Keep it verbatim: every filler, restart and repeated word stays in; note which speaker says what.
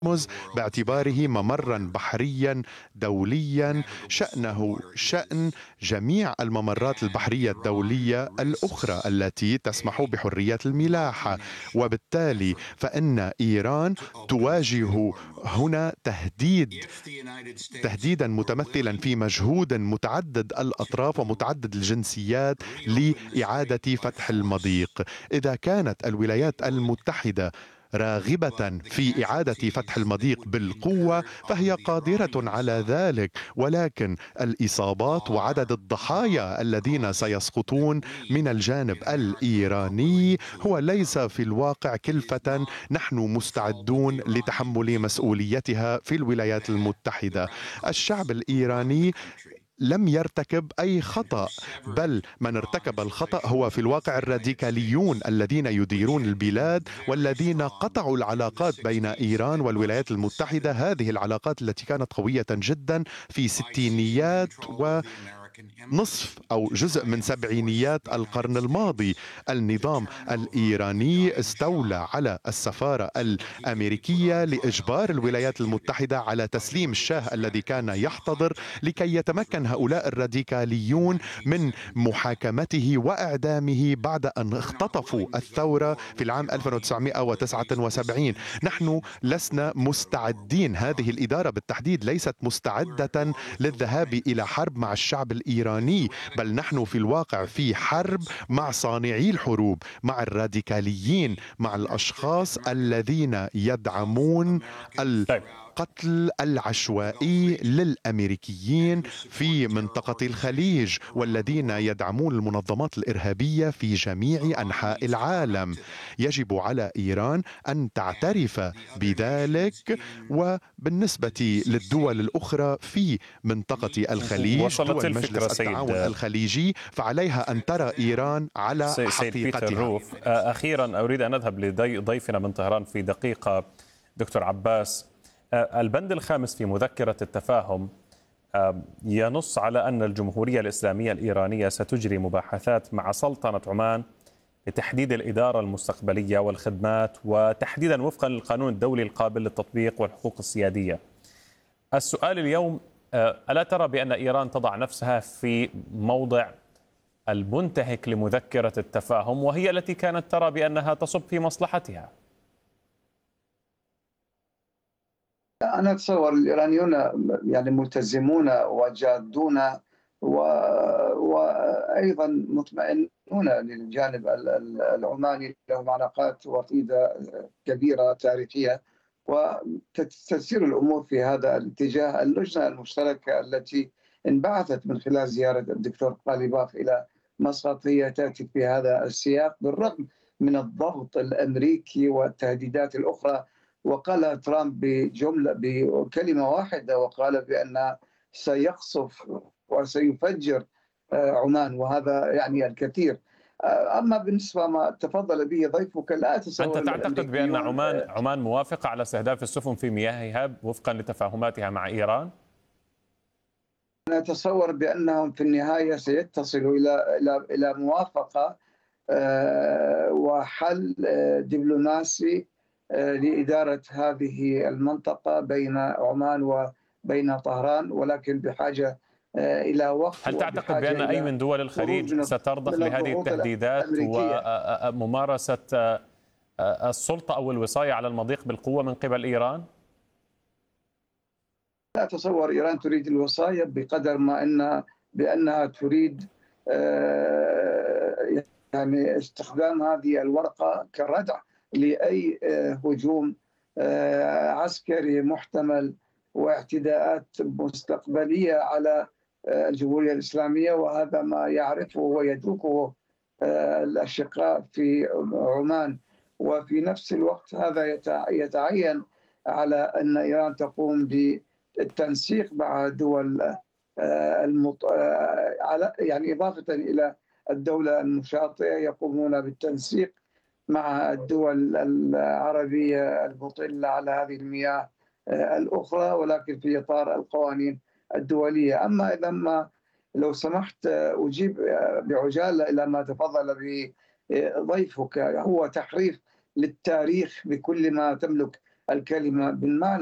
Speaker 1: هرمز باعتباره ممرا بحريا دوليا شأنه شأن جميع الممرات البحرية الدولية الأخرى التي تسمح بحرية الملاحة. وبالتالي فإن إيران تواجه هنا تهديد تهديدا متمثلا في مجهود متعدد الأطراف ومتعدد الجنسيات لإعادة فتح المضيق. إذا كانت الولايات المتحدة راغبة في إعادة فتح المضيق بالقوة فهي قادرة على ذلك، ولكن الإصابات وعدد الضحايا الذين سيسقطون من الجانب الإيراني هو ليس في الواقع كلفة نحن مستعدون لتحمل مسؤوليتها في الولايات المتحدة. الشعب الإيراني لم يرتكب أي خطأ، بل من ارتكب الخطأ هو في الواقع الراديكاليون الذين يديرون البلاد والذين قطعوا العلاقات بين إيران والولايات المتحدة، هذه العلاقات التي كانت قوية جدا في ستينيات و نصف أو جزء من سبعينيات القرن الماضي. النظام الإيراني استولى على السفارة الأمريكية لإجبار الولايات المتحدة على تسليم الشاه الذي كان يحتضر لكي يتمكن هؤلاء الراديكاليون من محاكمته وإعدامه بعد أن اختطفوا الثورة في العام ألف وتسعمائة وتسعة وسبعين. نحن لسنا مستعدين، هذه الإدارة بالتحديد ليست مستعدة للذهاب إلى حرب مع الشعب الإيراني، بل نحن في الواقع في حرب مع صانعي الحروب، مع الراديكاليين، مع الأشخاص الذين يدعمون
Speaker 2: طيب
Speaker 1: القتل العشوائي للأمريكيين في منطقة الخليج، والذين يدعمون المنظمات الإرهابية في جميع أنحاء العالم. يجب على إيران أن تعترف بذلك. وبالنسبة للدول الأخرى في منطقة الخليج،
Speaker 2: وصلت
Speaker 1: دول
Speaker 2: الفكرة
Speaker 1: مجلس التعاون
Speaker 2: سيد
Speaker 1: الخليجي، فعليها أن ترى إيران على
Speaker 2: سيد بيتر
Speaker 1: حقيقتها.
Speaker 2: روف. أخيرا أريد أن أذهب لضيفنا من طهران في دقيقة. دكتور عباس، البند الخامس في مذكرة التفاهم ينص على أن الجمهورية الإسلامية الإيرانية ستجري مباحثات مع سلطنة عمان لتحديد الإدارة المستقبلية والخدمات، وتحديدا وفقا للقانون الدولي القابل للتطبيق والحقوق السيادية. السؤال اليوم، ألا ترى بأن إيران تضع نفسها في موضع المنتهك لمذكرة التفاهم، وهي التي كانت ترى بأنها تصب في مصلحتها؟
Speaker 3: أنا أتصور الإيرانيون يعني ملتزمون وجادون و... وأيضا مطمئنون للجانب العماني، لهم علاقات وطيدة كبيرة تاريخية، وتسير الأمور في هذا الاتجاه. اللجنة المشتركة التي انبعثت من خلال زيارة الدكتور قاليباف إلى مسقط هي تأتي في هذا السياق، بالرغم من الضغط الأمريكي والتهديدات الأخرى. وقال ترامب بجملة بكلمة واحدة، وقال بأن سيقصف وسيفجر عمان، وهذا يعني الكثير. أما بالنسبة ما تفضل به ضيفك، لا أتصور.
Speaker 2: أنت تعتقد بأن عمان عمان موافقة على استهداف السفن في مياهها وفقا لتفاهماتها مع إيران؟
Speaker 3: أنا أتصور بأنهم في النهاية سيتصلوا إلى إلى إلى موافقة وحل دبلوماسي لإدارة هذه المنطقة بين عمان وبين طهران، ولكن بحاجة إلى وقت.
Speaker 2: هل تعتقد بأن أي من دول الخليج سترضخ لهذه التهديدات وممارسة السلطة أو الوصاية على المضيق بالقوة من قبل إيران؟
Speaker 3: لا أتصور إيران تريد الوصاية بقدر ما أن بأنها تريد يعني استخدام هذه الورقة كردع لأي هجوم عسكري محتمل واعتداءات مستقبلية على الجمهورية الإسلامية. وهذا ما يعرفه ويدركه الأشقاء في عمان. وفي نفس الوقت هذا يتعين على أن إيران تقوم بالتنسيق مع دول المط... على يعني إضافة إلى الدولة المشاطئة، يقومون بالتنسيق مع الدول العربية المطلة على هذه المياه الأخرى، ولكن في إطار القوانين الدولية. أما إذا ما لو سمحت أجيب بعجالة إلى ما تفضل به ضيفك، هو تحريف للتاريخ بكل ما تملك الكلمة بالمعنى